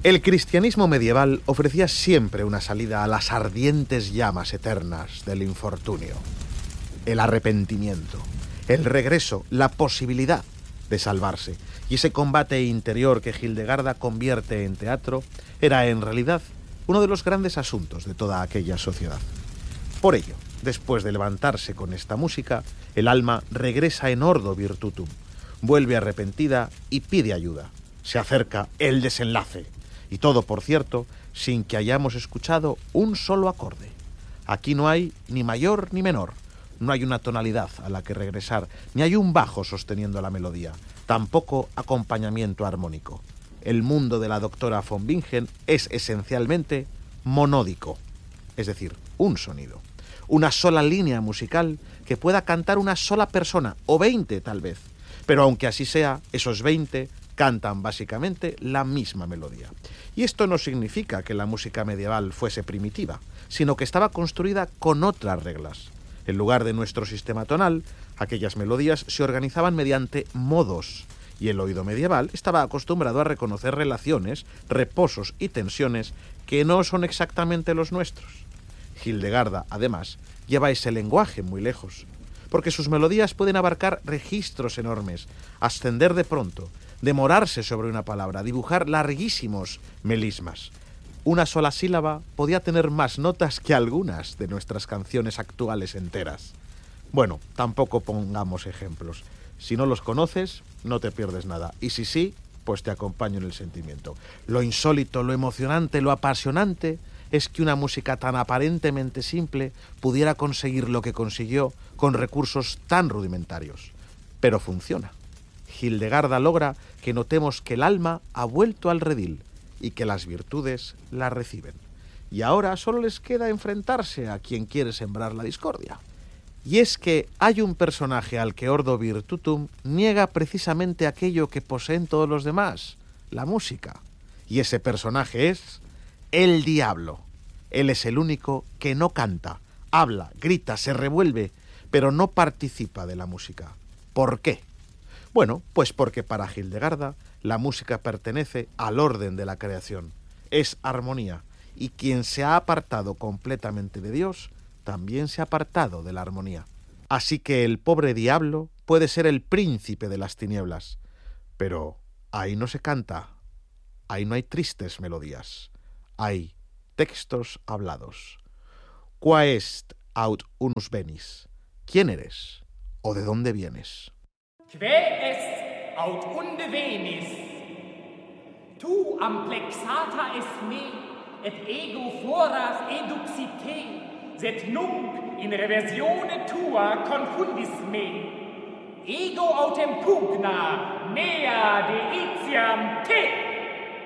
El cristianismo medieval ofrecía siempre una salida a las ardientes llamas eternas del infortunio. El arrepentimiento, el regreso, la posibilidad de salvarse. Y ese combate interior que Hildegarda convierte en teatro era en realidad uno de los grandes asuntos de toda aquella sociedad. Por ello, después de levantarse con esta música, el alma regresa en ordo virtutum, vuelve arrepentida y pide ayuda. Se acerca el desenlace. Y todo, por cierto, sin que hayamos escuchado un solo acorde. Aquí no hay ni mayor ni menor. No hay una tonalidad a la que regresar, ni hay un bajo sosteniendo la melodía. Tampoco acompañamiento armónico. El mundo de la doctora von Bingen es esencialmente monódico, es decir, un sonido. Una sola línea musical que pueda cantar una sola persona, o 20 tal vez. Pero aunque así sea, esos 20 cantan básicamente la misma melodía. Y esto no significa que la música medieval fuese primitiva, sino que estaba construida con otras reglas. En lugar de nuestro sistema tonal, aquellas melodías se organizaban mediante modos, y el oído medieval estaba acostumbrado a reconocer relaciones, reposos y tensiones que no son exactamente los nuestros. Hildegarda, además, lleva ese lenguaje muy lejos, porque sus melodías pueden abarcar registros enormes, ascender de pronto, demorarse sobre una palabra, dibujar larguísimos melismas. Una sola sílaba podía tener más notas que algunas de nuestras canciones actuales enteras. Bueno, tampoco pongamos ejemplos. Si no los conoces, no te pierdes nada. Y si sí, pues te acompaño en el sentimiento. Lo insólito, lo emocionante, lo apasionante es que una música tan aparentemente simple pudiera conseguir lo que consiguió con recursos tan rudimentarios. Pero funciona. Hildegarda logra que notemos que el alma ha vuelto al redil y que las virtudes la reciben. Y ahora solo les queda enfrentarse a quien quiere sembrar la discordia. Y es que hay un personaje al que Ordo Virtutum niega precisamente aquello que poseen todos los demás, la música. Y ese personaje es el diablo. Él es el único que no canta, habla, grita, se revuelve, pero no participa de la música. ¿Por qué? Bueno, pues porque para Hildegarda la música pertenece al orden de la creación, es armonía, y quien se ha apartado completamente de Dios, también se ha apartado de la armonía. Así que el pobre diablo puede ser el príncipe de las tinieblas, pero ahí no se canta, ahí no hay tristes melodías, hay textos hablados. Qua est aut unus venis? ¿Quién eres o de dónde vienes? Quae est aut unde venis? Tu amplexata est me, et ego foras eduxite, sed nunc in reversione tua confundis me. Ego autem pugna, mea deitiam te.